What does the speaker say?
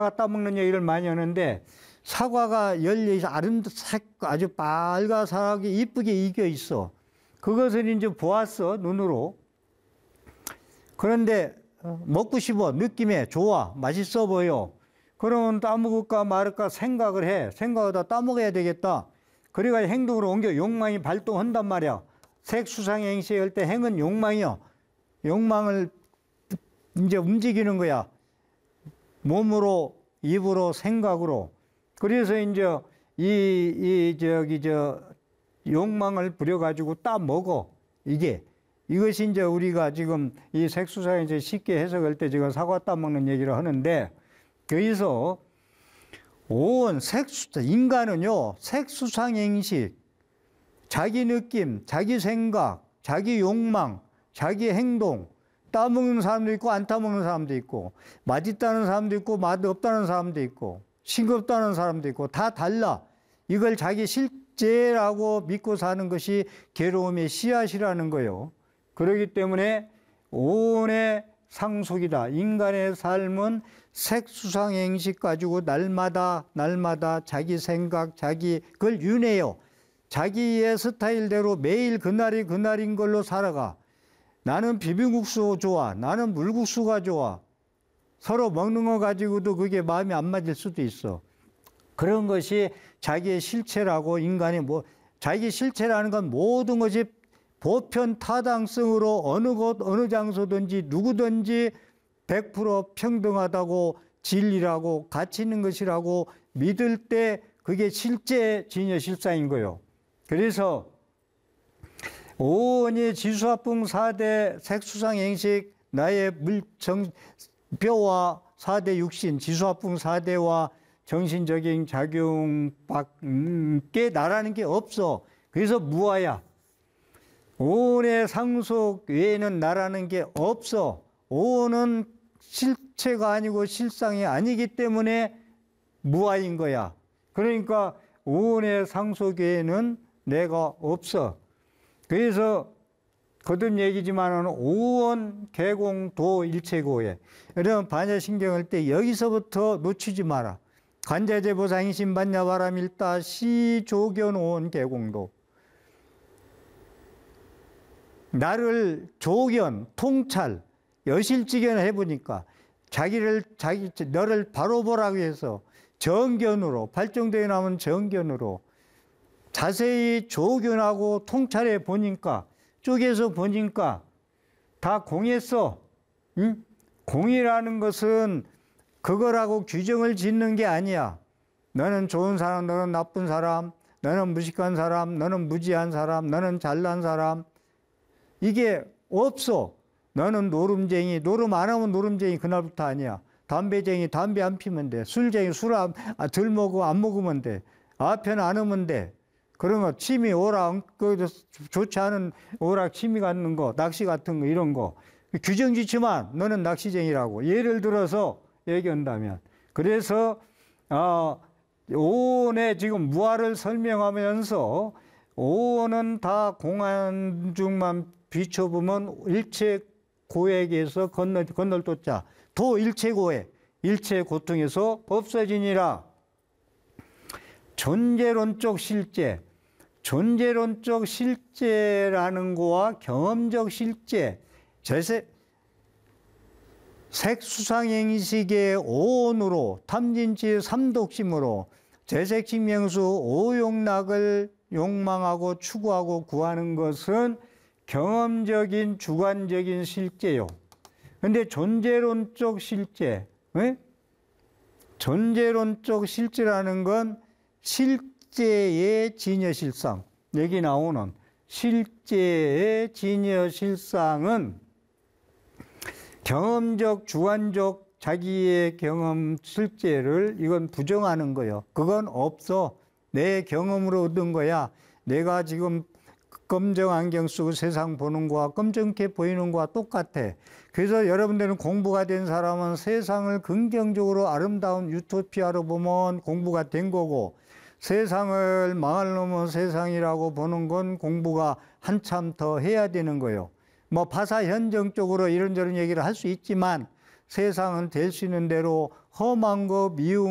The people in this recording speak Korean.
따먹는 얘기를 많이 하는데 사과가 열려 아주 빨갛게 이쁘게 익어 있어. 그것을 이제 보았어, 눈으로. 그런데 먹고 싶어, 느낌에 좋아, 맛있어 보여. 그러면 따먹을까 말을까 생각을 해. 생각하다 따먹어야 되겠다. 그래가 행동으로 옮겨 욕망이 발동한단 말이야. 색수상 행시할 때 행은 욕망이야. 욕망을 이제 움직이는 거야. 몸으로, 입으로, 생각으로. 그래서 이제 욕망을 부려가지고 따먹어. 이것이 이제 우리가 지금 이 색수상에서 쉽게 해석할 때 제가 사과 따먹는 얘기를 하는데, 여기서 인간은요, 색수상행식, 자기 느낌, 자기 생각, 자기 욕망, 자기 행동, 따먹는 사람도 있고 안 따먹는 사람도 있고, 맛있다는 사람도 있고 맛없다는 사람도 있고, 싱겁다는 사람도 있고, 다 달라. 이걸 자기 실제라고 믿고 사는 것이 괴로움의 씨앗이라는 거예요. 그렇기 때문에 오온의 상속이다. 인간의 삶은 색수상행식 가지고 날마다 자기 생각, 그걸 윤회요. 자기의 스타일대로 매일 그날인 걸로 살아가. 나는 비빔국수 좋아. 나는 물국수가 좋아. 서로 먹는 거 가지고도 그게 마음이 안 맞을 수도 있어. 그런 것이 자기의 실체라고. 인간이 자기 실체라는 건 모든 것이 보편 타당성으로 어느 곳 어느 장소든지 누구든지 100% 평등하다고, 진리라고, 가치 있는 것이라고 믿을 때 그게 실제 진여실상인 거예요. 그래서 오온이 지수화풍 4대 색수상행식, 나의 뼈와 4대 육신, 지수화풍 4대와 정신적인 작용밖에 나라는 게 없어. 그래서 무아야. 오온의 상속 외에는 나라는 게 없어. 오온은 실체가 아니고 실상이 아니기 때문에 무아인 거야. 그러니까 오온의 상속 외에는 내가 없어. 그래서 거듭 얘기지만 오온, 개공, 도, 일체고에. 여러분 반야신경 할 때 여기서부터 놓치지 마라. 관자재 보상이신 반야바람일다 시조견 오온 개공도. 나를 조견, 통찰, 여실지견 해보니까 너를 바로 보라고 해서 정견으로, 발정되어 나오는 정견으로 자세히 조견하고 통찰해 보니까, 쪼개서 보니까 다 공했어. 응? 공이라는 것은 그거라고 규정을 짓는 게 아니야. 너는 좋은 사람, 너는 나쁜 사람, 너는 무식한 사람, 너는 무지한 사람, 너는 잘난 사람. 이게 없어. 너는 노름쟁이, 노름 안 하면 노름쟁이 그날부터 아니야. 담배쟁이, 담배 안 피면 돼. 술쟁이, 술 덜 먹고 안 먹으면 돼. 아편 안 하면 돼. 그런 거, 취미, 오락, 좋지 않은 오락, 취미 갖는 거, 낚시 같은 거, 이런 거. 규정 짓지만 너는 낚시쟁이라고. 예를 들어서 얘기한다면. 그래서, 오온의 지금 무아를 설명하면서 오온은 다 공한 중만 비춰보면 일체 고액에서 건널 도자. 도 일체 고액, 일체 고통에서 없어지니라. 존재론적 실제. 존재론적 실제라는 거와 경험적 실제. 색수상행식의 오온으로, 탐진치 삼독심으로 재색식명수 오욕락을 욕망하고 추구하고 구하는 것은 경험적인 주관적인 실제요. 근데 존재론적 실제, 존재론적 실제라는 건 실제의 진여실상, 여기 나오는 실제의 진여실상은 경험적, 주관적 자기의 경험 실제를 이건 부정하는 거예요. 그건 없어. 내 경험으로 얻은 거야. 내가 지금 검정 안경 쓰고 세상 보는 거와 검정게 보이는 거와 똑같아. 그래서 여러분들은 공부가 된 사람은 세상을 긍정적으로 아름다운 유토피아로 보면 공부가 된 거고, 세상을 망할 놈은 세상이라고 보는 건 공부가 한참 더 해야 되는 거예요. 뭐 파사현정적으로 이런저런 얘기를 할 수 있지만 세상은 될 수 있는 대로 험한 거, 미움